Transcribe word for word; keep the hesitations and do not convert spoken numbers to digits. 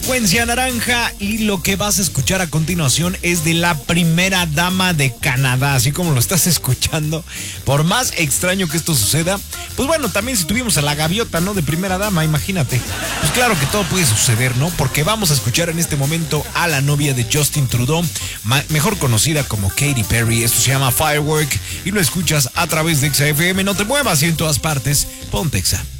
frecuencia naranja y lo que vas a escuchar a continuación es de la primera dama de Canadá, así como lo estás escuchando. Por más extraño que esto suceda, pues bueno, también si tuvimos a la gaviota, ¿no? De primera dama, imagínate. Pues claro que todo puede suceder, ¿no? Porque vamos a escuchar en este momento a la novia de Justin Trudeau, mejor conocida como Katy Perry. Esto se llama Firework y lo escuchas a través de Exa F M. No te muevas y en todas partes, ponte Exa.